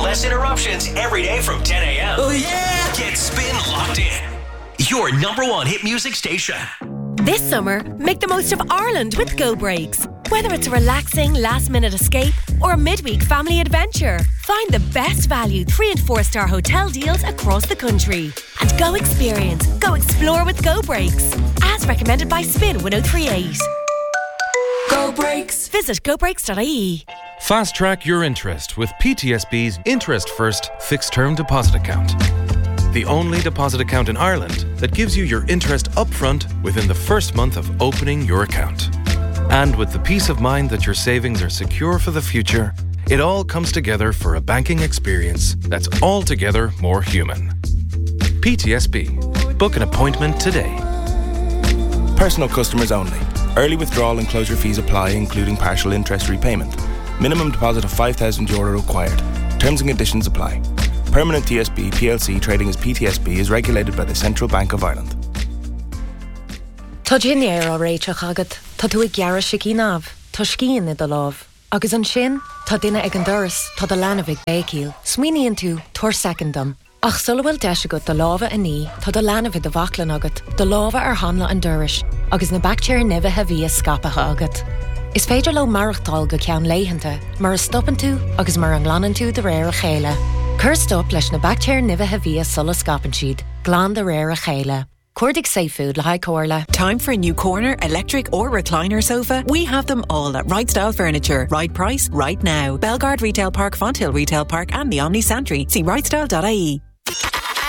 less interruptions every day from 10 a.m. Oh yeah! Get Spin locked in. Your number one hit music station. This summer, make the most of Ireland with Go Breaks. Whether it's a relaxing last-minute escape or a midweek family adventure, find the best value 3- and 4-star hotel deals across the country. And go experience, go explore with Go Breaks. As recommended by Spin 1038. Go Breaks. Visit gobreaks.ie. Fast track your interest with PTSB's Interest First Fixed Term Deposit Account. The only deposit account in Ireland that gives you your interest upfront within the first month of opening your account. And with the peace of mind that your savings are secure for the future, it all comes together for a banking experience that's altogether more human. PTSB. Book an appointment today. Personal customers only. Early withdrawal and closure fees apply, including partial interest repayment. Minimum deposit of €5,000 required. Terms and conditions apply. Permanent TSB PLC trading as PTSB is regulated by the Central Bank of Ireland. Tá Ginny ar réiteach agat, tá tú ag gearra sicí náv, tá scían i do láv. Agus an sin, tá duine ag an doras, tá do lánavig bécíl. Smíníonn tú, tuair secondam. Ach sulhfuil deis agat do láva a ní, tá do lánavig do bhaclan agat, do láva ar hanla an doris, agus na bactéir nibh a bhí a scapatha agat. Is féidir lo marachtáil go ceann léihananta, mar a stoppan tú agus mar an ghlanan tú de réir a chéile. Cur stop leis na bactéir nibh a bhí a sulla scapan siad, glán de réir a chéile. Cordic Safe Food le Córla. Time for a new corner, electric or recliner sofa? We have them all at Right Style Furniture. Right price, right now. Belgard Retail Park, Fonthill Retail Park and the Omni Santry. See rightstyle.ie.